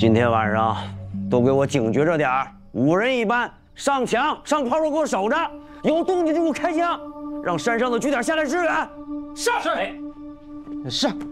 今天晚上都给我警觉着点儿，5人一班，上墙上炮手给我守着，有动静就给我开枪，让山上的据点下来支援。 是。 是。